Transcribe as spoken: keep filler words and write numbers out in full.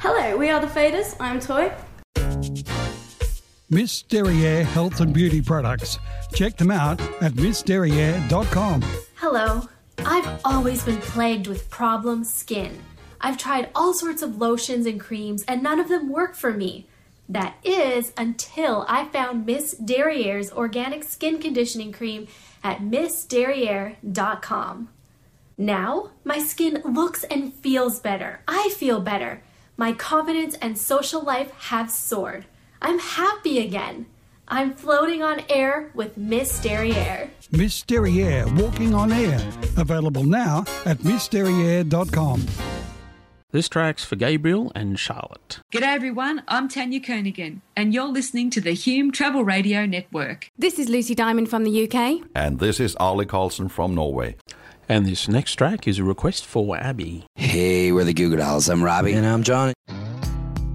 Hello, we are the Faders. I'm Toy. Miss Derriere Health and Beauty Products. Check them out at miss derriere dot com. Hello. I've always been plagued with problem skin. I've tried all sorts of lotions and creams and none of them work for me. That is until I found Miss Derriere's organic skin conditioning cream at miss derriere dot com. Now, my skin looks and feels better. I feel better. My confidence and social life have soared. I'm happy again. I'm floating on air with Miss Derriere. Miss Derriere Walking on Air. Available now at miss derriere dot com. This track's for Gabriel and Charlotte. G'day everyone, I'm Tanya Kernigan and you're listening to the Hume Travel Radio Network. This is Lucy Diamond from the U K. And this is Ollie Carlson from Norway. And this next track is a request for Abby. Hey, we're the Goo Goo Dolls. I'm Robbie. And I'm Johnny.